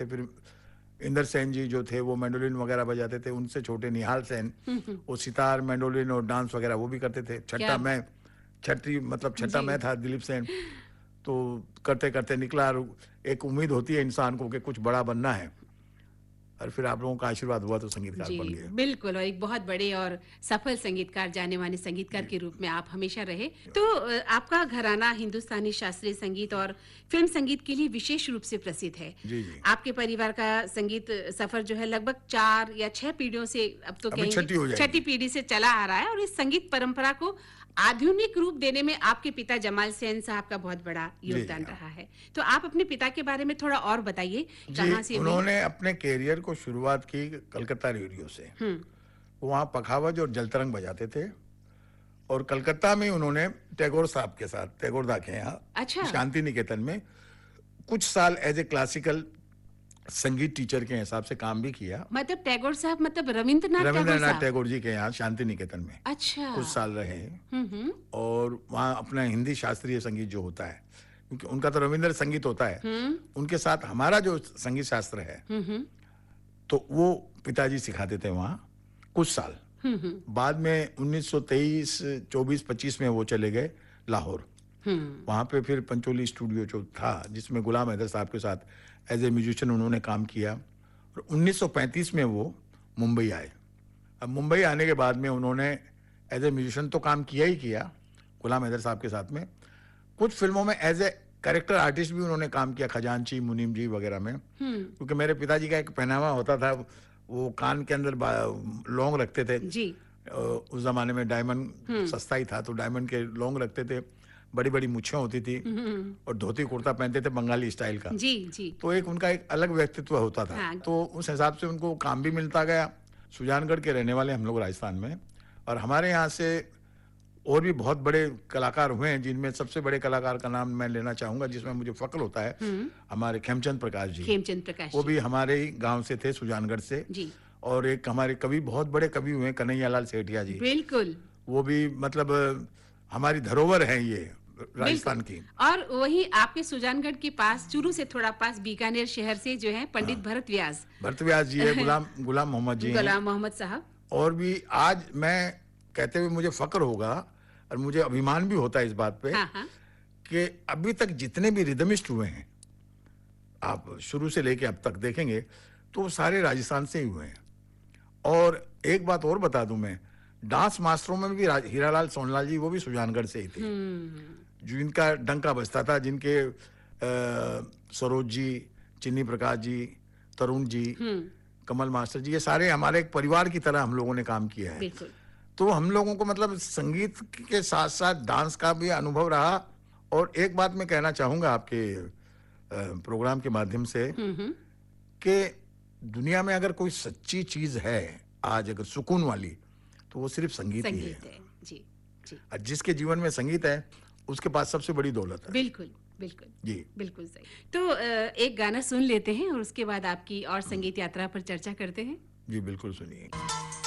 थे। फिर इंदर सेन जी जो थे वो मैंडोलिन वगैरह बजाते थे, उनसे छोटे निहाल सेन, वो सितार, मैंडोलिन और डांस वगैरह वो भी करते थे। छठा मैं था, दिलीप सेन। तो करते करते निकला, और एक उम्मीद होती है इंसान को कि कुछ बड़ा बनना है, और फिर आप लोगों का आशीर्वाद हुआ तो संगीतकार जी, बन गए। बिल्कुल, और एक बहुत बड़े और सफल संगीतकार, जाने-माने संगीतकार के रूप में आप हमेशा रहे। तो आपका घराना हिंदुस्तानी शास्त्रीय संगीत और फ़िल्म संगीत के लिए विशेष रूप से प्रसिद्ध है। जी जी। आपके परिवार का संगीत सफ़र जो है लगभग 4 या 6 पीढ़ियों से, अब तो अभी कहेंगे छठी हो छठी जाएगी। पीढ़ी से चला आ रहा है, और इस संगीत परंपरा को आधुनिक रूप देने में आपके पिता जमाल सेन साहब का बहुत बड़ा जी जी योगदान हाँ। रहा है। तो आप अपने पिता के बारे में थोड़ा और बताइए, जी, कहाँ से हुई? उन्होंने अपने कैरियर को शुरुआत की कलकत्ता रेडियो से। हुँ, वो वहाँ पखावज और जलतरंग बजाते थे, और कलकत्ता में उन्होंने टैगोर साहब के साथ, टैगोर दा के यहाँ अच्छा। शांति निकेतन में कुछ साल एज ए क्लासिकल संगीत टीचर के हिसाब से काम भी किया। मतलब टैगोर साहब, मतलब रविंद्रनाथ टैगोर रविंद्रनाथ साहब? टैगोर जी के यहाँ शांति निकेतन में अच्छा। कुछ साल रहे, हुँ। और वहाँ अपना हिंदी शास्त्रीय संगीत जो होता है, क्योंकि उनका तो रविंद्र संगीत होता है, हुँ, उनके साथ हमारा जो संगीत शास्त्र है, हुँ। तो वो पिताजी सिखाते थे वहाँ कुछ साल। बाद में 1923, 24, 25 में वो चले गए लाहौर। वहाँ पे फिर पंचोली स्टूडियो जो था, जिसमें गुलाम हैदर साहब के साथ एज ए म्यूजिशियन उन्होंने काम किया, और 1935 में वो मुंबई आए। अब मुंबई आने के बाद में उन्होंने एज ए म्यूजिशियन तो काम किया ही किया गुलाम हैदर साहब के साथ में, कुछ फिल्मों में एज ए कैरेक्टर आर्टिस्ट भी उन्होंने काम किया, खजांची, मुनीम जी वगैरह में। क्योंकि मेरे पिताजी का एक पहनावा होता था, वो कान के अंदर लौंग रखते थे। जी। उस जमाने में डायमंड सस्ता ही था, तो डायमंड के लौंग रखते थे, बड़ी बड़ी मुच्छें होती थी, और धोती कुर्ता पहनते थे बंगाली स्टाइल का। जी, जी। तो एक उनका एक अलग व्यक्तित्व होता था। हाँ। तो उस हिसाब से उनको काम भी मिलता गया। सुजानगढ़ के रहने वाले हम लोग राजस्थान में, और हमारे यहाँ से और भी बहुत बड़े कलाकार हुए हैं, जिनमें सबसे बड़े कलाकार का नाम मैं लेना चाहूंगा, जिसमें मुझे फक्र होता है, हमारे खेमचंद प्रकाश जी। खेमचंद प्रकाश वो जी। भी हमारे ही गांव से थे, सुजानगढ़ से। जी। और एक हमारे कवि, बहुत बड़े कवि हुए, कन्हैयालाल सेठिया जी। बिल्कुल, वो भी मतलब हमारी धरोहर है ये बिल्कुल। राजस्थान की। और वहीं आपके सुजानगढ़ के पास, चूरू से थोड़ा पास, बीकानेर शहर से जो है पंडित भरत व्यास, भरत व्यास जी है, गुलाम मोहम्मद जी हैं। गुलाम मोहम्मद साहब। और भी आज मैं कहते हुए मुझे फक्र होगा, और मुझे अभिमान भी होता है इस बात पे, हाँ, हाँ। कि अभी तक जितने भी रिदमिस्ट हुए हैं, आप शुरू से लेके अब तक देखेंगे, तो वो सारे राजस्थान से ही हुए हैं। और एक बात और बता दूं मैं, डांस मास्टरों में भी हीरालाल सोनलाल जी, वो भी सुजानगढ़ से ही थे, जो इनका डंका बजता था, जिनके सरोज जी, चिन्नी प्रकाश जी, तरुण जी, कमल मास्टर जी, ये सारे हमारे एक परिवार की तरह हम लोगों ने काम किया है। बिल्कुल। तो हम लोगों को मतलब संगीत के साथ साथ डांस का भी अनुभव रहा। और एक बात मैं कहना चाहूंगा आपके प्रोग्राम के माध्यम से, कि दुनिया में अगर कोई सच्ची चीज है आज, अगर सुकून वाली, तो वो सिर्फ संगीत ही संगीत है। है। जी, जी। और जिसके जीवन में संगीत है, उसके पास सबसे बड़ी दौलत है। बिल्कुल, बिल्कुल। जी। बिल्कुल सही। तो एक गाना सुन लेते हैं, और उसके बाद आपकी और संगीत यात्रा पर चर्चा करते हैं। जी बिल्कुल, सुनिए।